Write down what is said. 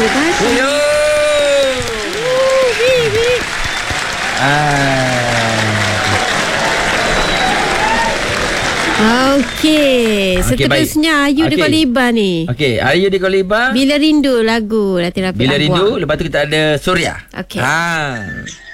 Yo. Okey, seterusnya Ayu di Koliba ni. Okey, Ayu di Koliba. Bila Rindu lagu Latin Rafiq Bila Ahwang. Rindu. Lepas tu kita ada Suria. Okey.